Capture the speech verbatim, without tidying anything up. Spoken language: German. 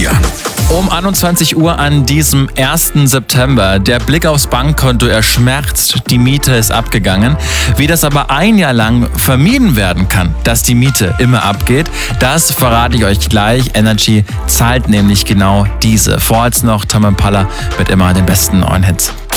an. Um einundzwanzig Uhr an diesem ersten September. Der Blick aufs Bankkonto, er schmerzt, die Miete ist abgegangen. Wie das aber ein Jahr lang vermieden werden kann, dass die Miete immer abgeht, das verrate ich euch gleich. Energy zahlt nämlich genau diese. Vorher noch Tame Impala mit immer den besten neuen Hits.